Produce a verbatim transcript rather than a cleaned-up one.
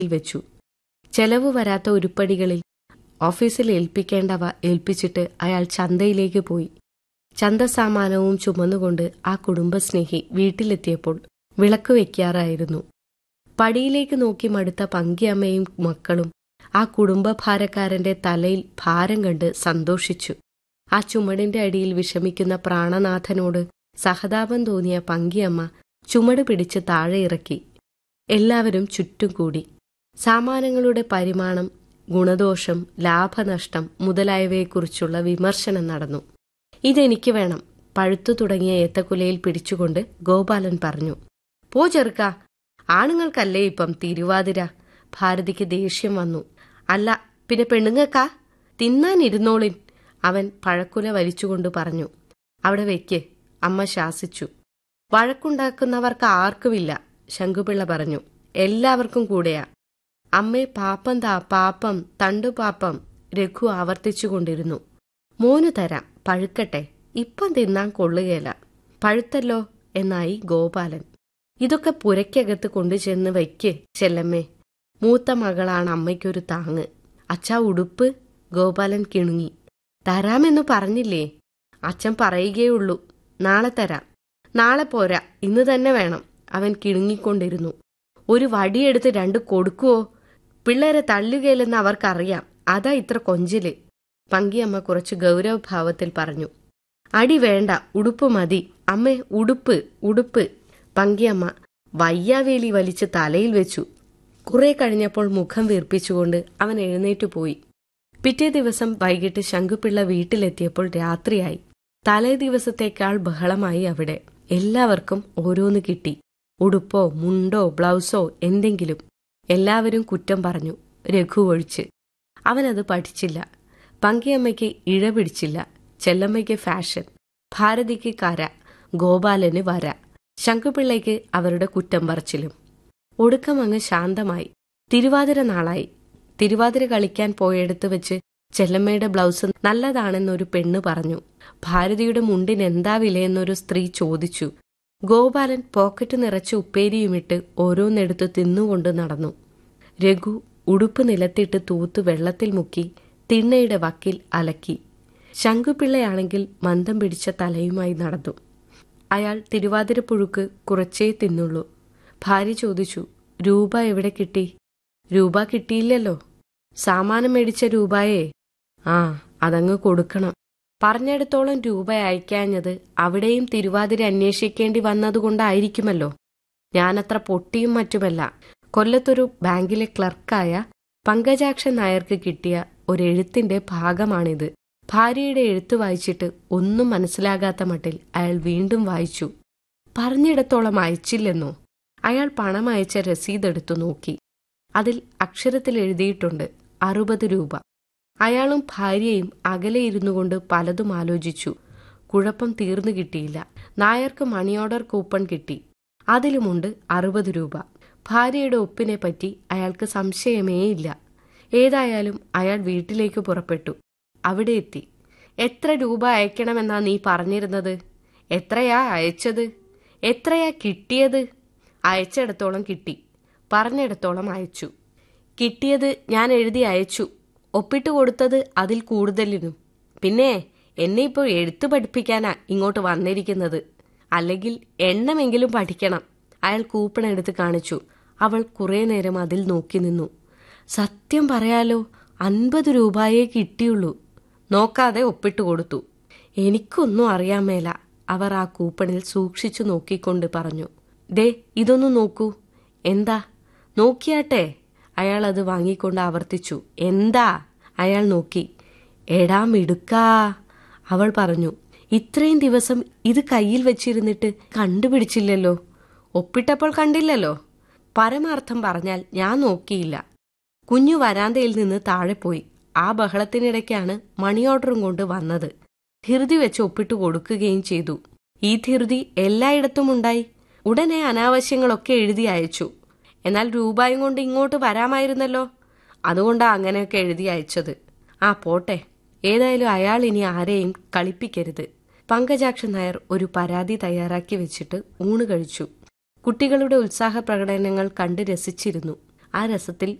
വെച്ചു. ചെലവ് വരാത്ത ഉരുപ്പടികളിൽ ഓഫീസിൽ ഏൽപ്പിക്കേണ്ടവ ഏൽപ്പിച്ചിട്ട് അയാൾ ചന്തയിലേക്ക് പോയി. ചന്തസാമാനവും ചുമന്നുകൊണ്ട് ആ കുടുംബസ്നേഹി വീട്ടിലെത്തിയപ്പോൾ വിളക്ക് വയ്ക്കാറായിരുന്നു. പടിയിലേക്ക് നോക്കി മടുത്ത പങ്കിയമ്മയും മക്കളും ആ കുടുംബഭാരക്കാരന്റെ തലയിൽ ഭാരം കണ്ട് സന്തോഷിച്ചു. ആ ചുമടിന്റെ അടിയിൽ വിഷമിക്കുന്ന പ്രാണനാഥനോട് സഹതാപം തോന്നിയ പങ്കിയമ്മ ചുമട് പിടിച്ച് താഴെ ഇറക്കി. എല്ലാവരും ചുറ്റും കൂടി. സാമാനങ്ങളുടെ പരിമാണം, ഗുണദോഷം, ലാഭനഷ്ടം മുതലായവയെക്കുറിച്ചുള്ള വിമർശനം നടന്നു. ഇതെനിക്ക് വേണം, പഴുത്തു തുടങ്ങിയ ഏത്തക്കുലയിൽ പിടിച്ചുകൊണ്ട് ഗോപാലൻ പറഞ്ഞു. പോ ചെറുക്ക, ആണുങ്ങൾക്കല്ലേ ഇപ്പം തിരുവാതിര. ഭാരതിക്ക് ദേഷ്യം വന്നു. അല്ല പിന്നെ പെണ്ണുങ്ങൾക്കാ, തിന്നാനിരുന്നോളിൻ, അവൻ പഴക്കുല വലിച്ചുകൊണ്ട് പറഞ്ഞു. അവിടെ വെക്ക്, അമ്മ ശാസിച്ചു. വഴക്കുണ്ടാക്കുന്നവർക്ക് ആർക്കുമില്ല, ശങ്കുപിള്ള പറഞ്ഞു. എല്ലാവർക്കും കൂടെയാ. അമ്മേ പാപ്പം താ, പാപ്പം, തണ്ടുപാപ്പം, രഘു ആവർത്തിച്ചുകൊണ്ടിരുന്നു. മോനു തരാം, പഴുക്കട്ടെ, ഇപ്പം തിന്നാൻ കൊള്ളുകയില്ല. പഴുത്തല്ലോ എന്നായി ഗോപാലൻ. ഇതൊക്കെ പുരയ്ക്കകത്ത് കൊണ്ടുചെന്ന് വയ്ക്ക് ചെല്ലമ്മേ. മൂത്ത മകളാണ് അമ്മയ്ക്കൊരു താങ്ങ്. അച്ഛാ ഉടുപ്പ്? ഗോപാലൻ കിണുങ്ങി. തരാമെന്നു പറഞ്ഞില്ലേ? അച്ഛൻ പറയുകയുള്ളൂ. നാളെ തരാം. നാളെ പോരാ, ഇന്ന് തന്നെ വേണം. അവൻ കിണുങ്ങിക്കൊണ്ടിരുന്നു. ഒരു വടിയെടുത്ത് രണ്ട് കൊടുക്കുവോ? പിള്ളേരെ തള്ളുകയില്ലെന്ന് അവർക്കറിയാം, അതാ ഇത്ര കൊഞ്ചില്. പങ്കിയമ്മ കുറച്ച് ഗൗരവഭാവത്തിൽ പറഞ്ഞു. അടി വേണ്ട, ഉടുപ്പ് മതി. അമ്മേ ഉടുപ്പ്, ഉടുപ്പ്. പങ്കിയമ്മ വയ്യാവേലി വലിച്ച് തലയിൽ വെച്ചു. കുറെ കഴിഞ്ഞപ്പോൾ മുഖം വീർപ്പിച്ചുകൊണ്ട് അവൻ എഴുന്നേറ്റു പോയി. പിറ്റേ ദിവസം വൈകിട്ട് ശങ്കുപിള്ള വീട്ടിലെത്തിയപ്പോൾ രാത്രിയായി. തലേ ദിവസത്തേക്കാൾ ബഹളമായി അവിടെ. എല്ലാവർക്കും ഓരോന്ന് കിട്ടി. ഉടുപ്പോ മുണ്ടോ ബ്ലൗസോ എന്തെങ്കിലും. എല്ലാവരും കുറ്റം പറഞ്ഞു, രഘു ഒഴിച്ച്. അവനത് പഠിച്ചില്ല. പങ്കിയമ്മയ്ക്ക് ഇഴ പിടിച്ചില്ല. ചെല്ലമ്മയ്ക്ക് ഫാഷൻ, ഭാരതിക്ക് കര, ഗോപാലന് വര, ശങ്കുപിള്ളയ്ക്ക് അവരുടെ കുറ്റം പറച്ചിലും. ഒടുക്കം അങ്ങ് ശാന്തമായി. തിരുവാതിര നാളായി. തിരുവാതിര കളിക്കാൻ പോയെടുത്ത് വെച്ച് ചെല്ലമ്മയുടെ ബ്ലൗസ് നല്ലതാണെന്നൊരു പെണ്ണ് പറഞ്ഞു. ഭാരതിയുടെ മുണ്ടിന് എന്താ വിലയെന്നൊരു സ്ത്രീ ചോദിച്ചു. ഗോപാലൻ പോക്കറ്റ് നിറച്ച് ഉപ്പേരിയുമിട്ട് ഓരോന്നെടുത്ത് തിന്നുകൊണ്ട് നടന്നു. രഘു ഉടുപ്പ് നിലത്തിട്ട് തൂത്ത് വെള്ളത്തിൽ മുക്കി തിണ്ണയുടെ വക്കിൽ അലക്കി. ശങ്കുപിള്ളയാണെങ്കിൽ മന്ദം പിടിച്ച തലയുമായി നടന്നു. അയാൾ തിരുവാതിരപ്പുഴുക്ക് കുറച്ചേ തിന്നുള്ളൂ. ഭാര്യ ചോദിച്ചു, രൂപ എവിടെ കിട്ടി? രൂപ കിട്ടിയില്ലല്ലോ. സാമാനം മേടിച്ച രൂപയേ? ആ, അതങ്ങ് കൊടുക്കണം. പറഞ്ഞിടത്തോളം രൂപ അയക്കാഞ്ഞത് അവിടെയും തിരുവാതിര അന്വേഷിക്കേണ്ടി വന്നതുകൊണ്ടായിരിക്കുമല്ലോ. ഞാനത്ര പൊട്ടിയും മറ്റുമല്ല. കൊല്ലത്തൊരു ബാങ്കിലെ ക്ലർക്കായ പങ്കജാക്ഷൻ നായർക്ക് കിട്ടിയ ഒരെഴുത്തിന്റെ ഭാഗമാണിത്. ഭാര്യയുടെ എഴുത്ത് വായിച്ചിട്ട് ഒന്നും മനസ്സിലാകാത്ത മട്ടിൽ അയാൾ വീണ്ടും വായിച്ചു. പറഞ്ഞിടത്തോളം അയച്ചില്ലെന്നോ? അയാൾ പണം അയച്ച രസീതെടുത്തു നോക്കി. അതിൽ അക്ഷരത്തിൽ എഴുതിയിട്ടുണ്ട് അറുപത് രൂപ. അയാളും ഭാര്യയും അകലെ ഇരുന്നു കൊണ്ട് പലതും ആലോചിച്ചു. കുഴപ്പം തീർന്നു കിട്ടിയില്ല. നായർക്ക് മണി ഓർഡർ കൂപ്പൺ കിട്ടി. അതിലുമുണ്ട് അറുപത് രൂപ. ഭാര്യയുടെ ഒപ്പിനെ പറ്റി അയാൾക്ക് സംശയമേയില്ല. ഏതായാലും അയാൾ വീട്ടിലേക്ക് പുറപ്പെട്ടു. അവിടെ എത്തി. എത്ര രൂപ അയക്കണമെന്നാ നീ പറഞ്ഞിരുന്നത്? എത്രയാ അയച്ചത്? എത്രയാ കിട്ടിയത്? അയച്ചിടത്തോളം കിട്ടി, പറഞ്ഞിടത്തോളം അയച്ചു. കിട്ടിയത് ഞാൻ എഴുതി അയച്ചു. ഒപ്പിട്ട് കൊടുത്തത് അതിൽ കൂടുതലിനും. പിന്നെ എന്നെ ഇപ്പോൾ എഴുത്ത് പഠിപ്പിക്കാനാ ഇങ്ങോട്ട് വന്നിരിക്കുന്നത്. അല്ലെങ്കിൽ എണ്ണമെങ്കിലും പഠിക്കണം. അയാൾ കൂപ്പൺ എടുത്ത് കാണിച്ചു. അവൾ കുറെ നേരം അതിൽ നോക്കി നിന്നു. സത്യം പറയാലോ, അൻപത് രൂപയേ കിട്ടിയുള്ളൂ. നോക്കാതെ ഒപ്പിട്ട് കൊടുത്തു. എനിക്കൊന്നും അറിയാൻ മേല. അവർ ആ കൂപ്പണിൽ സൂക്ഷിച്ചു നോക്കിക്കൊണ്ട് പറഞ്ഞു. ദേ ഇതൊന്നു നോക്കൂ. എന്താ? നോക്കിയാട്ടെ. അയാൾ അത് വാങ്ങിക്കൊണ്ട് ആവർത്തിച്ചു. എന്താ? അയാൾ നോക്കി. എടാ മിടുക്കാ, അവൾ പറഞ്ഞു. ഇത്രയും ദിവസം ഇത് കയ്യിൽ വെച്ചിരുന്നിട്ട് കണ്ടുപിടിച്ചില്ലല്ലോ. ഒപ്പിട്ടപ്പോൾ കണ്ടില്ലല്ലോ. പരമാർത്ഥം പറഞ്ഞാൽ ഞാൻ നോക്കിയില്ല. കുഞ്ഞു വരാന്തയിൽ നിന്ന് താഴെ പോയി. ആ ബഹളത്തിനിടയ്ക്കാണ് മണി ഓർഡറും കൊണ്ട് വന്നത്. ധൃതി വെച്ച് ഒപ്പിട്ട് കൊടുക്കുകയും ചെയ്തു. ഈ ധൃതി എല്ലായിടത്തും ഉണ്ടായി. ഉടനെ അനാവശ്യങ്ങളൊക്കെ എഴുതി അയച്ചു. എന്നാൽ രൂപയും കൊണ്ട് ഇങ്ങോട്ട് വരാമായിരുന്നല്ലോ. അതുകൊണ്ടാ അങ്ങനെയൊക്കെ എഴുതി അയച്ചത്. ആ പോട്ടെ. ഏതായാലും അയാൾ ഇനി ആരെയും കളിപ്പിക്കരുത്. പങ്കജാക്ഷൻ നായർ ഒരു പരാതി തയ്യാറാക്കി വെച്ചിട്ട് ഊണ് കഴിച്ചു. കുട്ടികളുടെ ഉത്സാഹ പ്രകടനങ്ങൾ കണ്ട് രസിച്ചിരുന്നു. ആ രസത്തിൽ